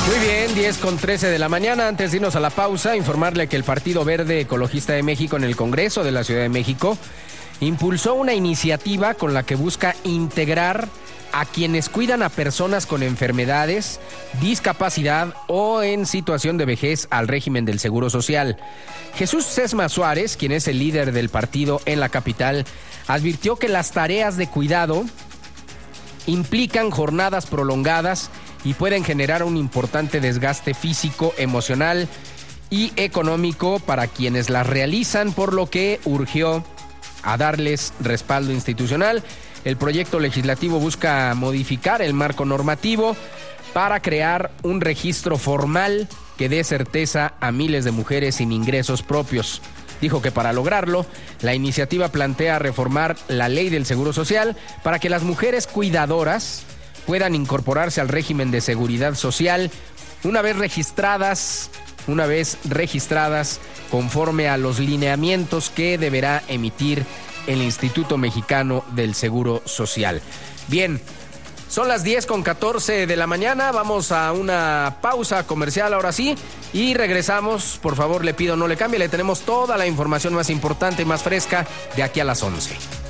Muy bien, 10:13 de la mañana. Antes de irnos a la pausa, informarle que el Partido Verde Ecologista de México en el Congreso de la Ciudad de México impulsó una iniciativa con la que busca integrar a quienes cuidan a personas con enfermedades, discapacidad o en situación de vejez al régimen del Seguro Social. Jesús Sesma Suárez, quien es el líder del partido en la capital, advirtió que las tareas de cuidado implican jornadas prolongadas y pueden generar un importante desgaste físico, emocional y económico para quienes las realizan, por lo que urgió a darles respaldo institucional. El proyecto legislativo busca modificar el marco normativo para crear un registro formal que dé certeza a miles de mujeres sin ingresos propios. Dijo que para lograrlo, la iniciativa plantea reformar la ley del Seguro Social para que las mujeres cuidadoras puedan incorporarse al régimen de seguridad social una vez registradas conforme a los lineamientos que deberá emitir el Instituto Mexicano del Seguro Social. Bien, son las 10:14 de la mañana, vamos a una pausa comercial ahora sí y regresamos. Por favor, le pido no le cambie, le tenemos toda la información más importante y más fresca de aquí a las 11.